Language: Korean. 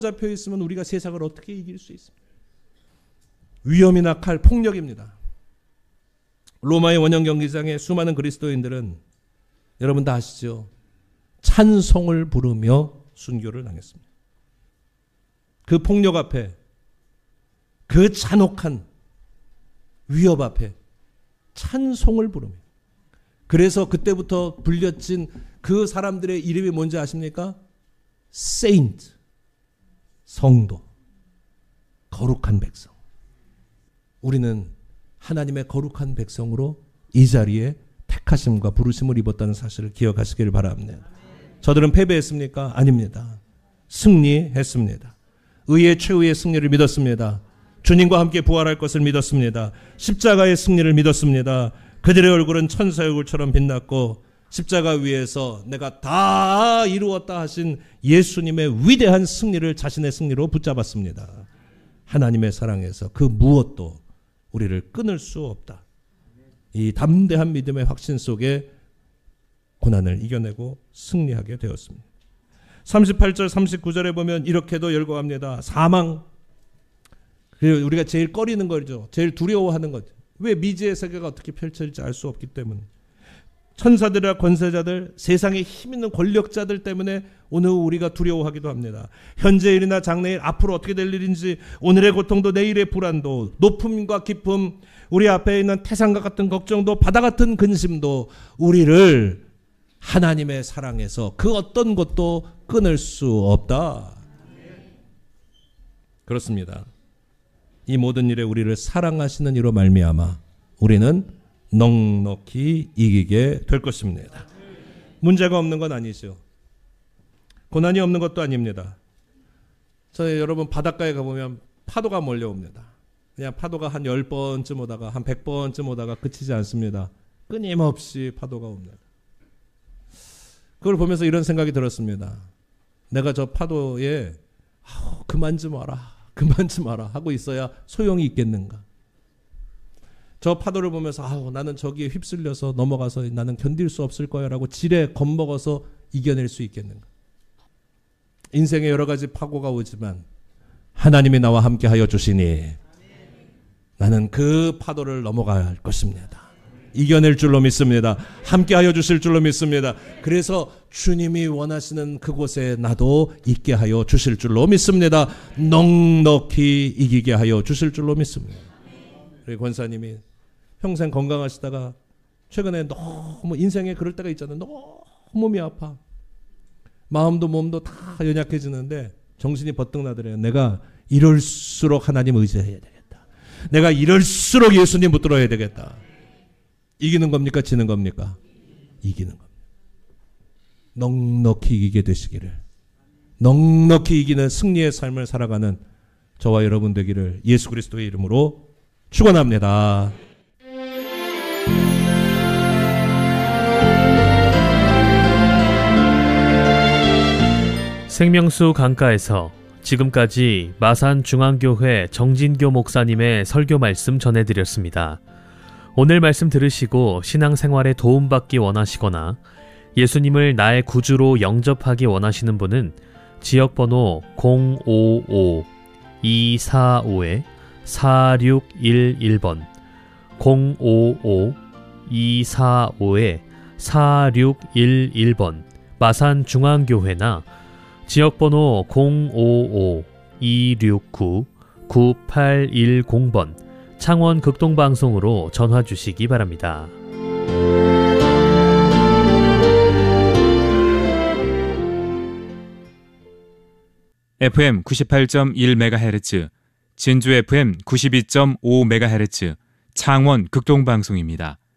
잡혀 있으면 우리가 세상을 어떻게 이길 수 있습니까? 위험이나 칼, 폭력입니다. 로마의 원형 경기장에 수많은 그리스도인들은 여러분 다 아시죠? 찬송을 부르며 순교를 당했습니다. 그 폭력 앞에, 그 잔혹한 위협 앞에 찬송을 부르며, 그래서 그때부터 불렸진 그 사람들의 이름이 뭔지 아십니까? Saint, 성도, 거룩한 백성. 우리는 하나님의 거룩한 백성으로 이 자리에 택하심과 부르심을 입었다는 사실을 기억하시기를 바랍니다. 저들은 패배했습니까? 아닙니다. 승리했습니다. 의의 최후의 승리를 믿었습니다. 주님과 함께 부활할 것을 믿었습니다. 십자가의 승리를 믿었습니다. 그들의 얼굴은 천사의 얼굴처럼 빛났고 십자가 위에서 내가 다 이루었다 하신 예수님의 위대한 승리를 자신의 승리로 붙잡았습니다. 하나님의 사랑에서 그 무엇도 우리를 끊을 수 없다. 이 담대한 믿음의 확신 속에 고난을 이겨내고 승리하게 되었습니다. 38절 39절에 보면 이렇게도 열거합니다. 사망. 우리가 제일 꺼리는 거죠. 제일 두려워하는 거죠. 왜 미지의 세계가 어떻게 펼쳐질지 알 수 없기 때문에. 천사들이나 권세자들, 세상에 힘 있는 권력자들 때문에 오늘 우리가 두려워하기도 합니다. 현재 일이나 장래일, 앞으로 어떻게 될 일인지, 오늘의 고통도 내일의 불안도, 높음과 깊음, 우리 앞에 있는 태산과 같은 걱정도, 바다 같은 근심도 우리를 하나님의 사랑에서 그 어떤 것도 끊을 수 없다. 그렇습니다. 이 모든 일에 우리를 사랑하시는 이로 말미암아 우리는 넉넉히 이기게 될 것입니다. 문제가 없는 건 아니죠. 고난이 없는 것도 아닙니다. 여러분 바닷가에 가보면 파도가 몰려옵니다. 그냥 파도가 한 10번쯤 오다가 한 100번쯤 오다가 그치지 않습니다. 끊임없이 파도가 옵니다. 그걸 보면서 이런 생각이 들었습니다. 내가 저 파도에 그만 좀 와라 하고 있어야 소용이 있겠는가. 저 파도를 보면서 나는 저기에 휩쓸려서 넘어가서 나는 견딜 수 없을 거야 라고 지레 겁먹어서 이겨낼 수 있겠는가. 인생에 여러 가지 파고가 오지만 하나님이 나와 함께 하여 주시니 나는 그 파도를 넘어갈 것입니다. 이겨낼 줄로 믿습니다. 함께 하여 주실 줄로 믿습니다. 그래서 주님이 원하시는 그곳에 나도 있게 하여 주실 줄로 믿습니다. 넉넉히 이기게 하여 주실 줄로 믿습니다. 우리 권사님이 평생 건강하시다가 최근에 너무 인생에 그럴 때가 있잖아요. 너무 몸이 아파. 마음도 몸도 다 연약해지는데 정신이 버뜩 나더래요. 내가 이럴수록 하나님 의지해야 되겠다. 내가 이럴수록 예수님 붙들어야 되겠다. 이기는 겁니까? 지는 겁니까? 이기는 겁니다. 넉넉히 이기게 되시기를, 넉넉히 이기는 승리의 삶을 살아가는 저와 여러분 되기를 예수 그리스도의 이름으로 축원합니다. 생명수 강가에서 지금까지 마산중앙교회 정진교 목사님의 설교 말씀 전해드렸습니다. 오늘 말씀 들으시고 신앙생활에 도움받기 원하시거나 예수님을 나의 구주로 영접하기 원하시는 분은 지역번호 055-245-4611번 055-245-4611번 마산중앙교회나 지역번호 055-269-9810번 창원 극동방송으로 전화 주시기 바랍니다. FM 98.1MHz, 진주 FM 92.5MHz, 창원 극동방송입니다.